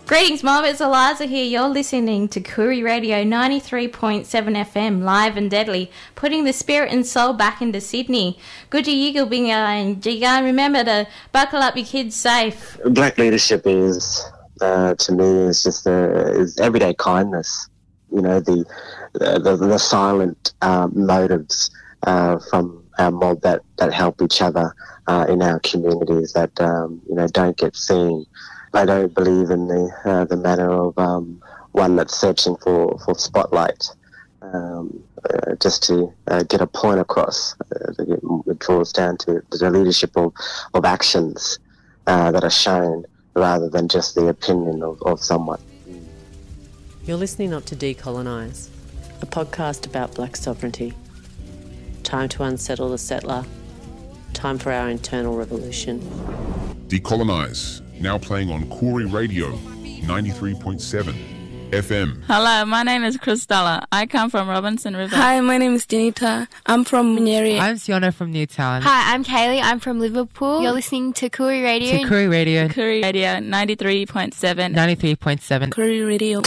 Greetings, Mob. It's Eliza here. You're listening to Koori Radio 93.7 FM, live and deadly, putting the spirit and soul back into Sydney. Good Yiggle Binga and Jigan. Remember to buckle up your kids safe. Black leadership is, to me, is just is everyday kindness. You know, the silent motives from our mob that help each other in our communities that don't get seen. I don't believe in the manner of one that's searching for spotlight just to get a point across. It draws down to the leadership of actions that are shown rather than just the opinion of someone. You're listening up to Decolonise, a podcast about black sovereignty. Time to unsettle the settler. Time for our internal revolution. Decolonise, now playing on Koori Radio 93.7 FM. Hello, my name is Christella. I come from Robinson River. Hi, my name is Janita. I'm from Munyeri. I'm Siona from Newtown. Hi, I'm Kaylee. I'm from Liverpool. You're listening to Koori Radio. Koori Radio. Koori Radio 93.7. 93.7. Koori Radio.